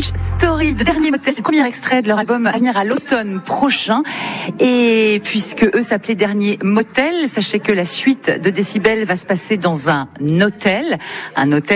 Beach Story, le dernier motel, c'est le premier extrait de leur album à venir à l'automne prochain. Et puisque eux s'appelaient Dernier Motel, sachez que la suite de Décibel va se passer dans un hôtel